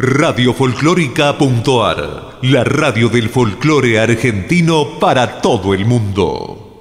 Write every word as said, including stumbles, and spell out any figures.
Radio Folclórica punto a r, la radio del folclore argentino para todo el mundo.